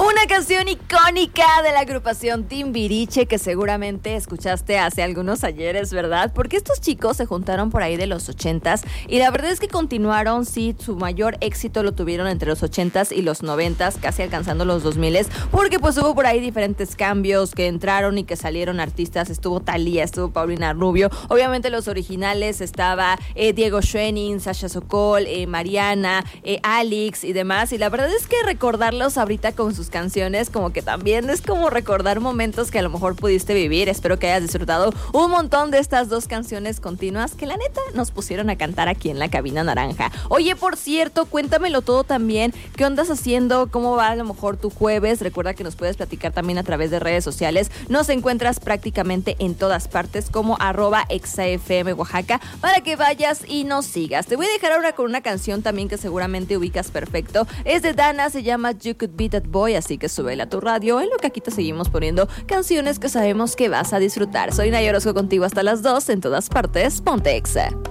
Una canción icónica de la agrupación Timbiriche que seguramente escuchaste hace algunos ayeres, ¿verdad? Porque estos chicos se juntaron por ahí de los 80s y la verdad es que continuaron, sí, su mayor éxito lo tuvieron entre los 80s y los 90s, casi alcanzando los 2000s, porque pues hubo por ahí diferentes cambios que entraron y que salieron artistas. Estuvo Thalía, estuvo Paulina Rubio, obviamente los originales estaba Diego Schwenning, Sasha Sokol, Mariana, Alex y demás, y la verdad es que recordarlos ahorita con sus canciones como que también es como recordar momentos que a lo mejor pudiste vivir. Espero que hayas disfrutado un montón de estas dos canciones continuas que la neta nos pusieron a cantar aquí en la cabina naranja. Oye, por cierto, cuéntamelo todo también, ¿qué andas haciendo? ¿Cómo va a lo mejor tu jueves? Recuerda que nos puedes platicar también a través de redes sociales, nos encuentras prácticamente en todas partes como @exafm Oaxaca para que vayas y nos sigas. Te voy a dejar ahora con una canción también que seguramente ubicas perfecto, es de Dana, se llama You Could Be That Boy, así que súbela a tu radio, en lo que aquí te seguimos poniendo canciones que sabemos que vas a disfrutar. Soy Naya Orozco contigo hasta las 2, en todas partes, ponte Exa.